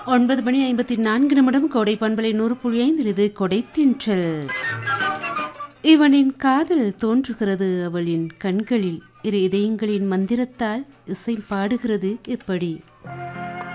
9:54 கோடை பண்பலை 100.5 இது கொடைத்தின்றல். இவனின் காதல் தோன்றுகிறது அவளின் கண்களில், இரு இதயங்களின் மந்திரத்தால் இசை பாடுகிறது எப்படி.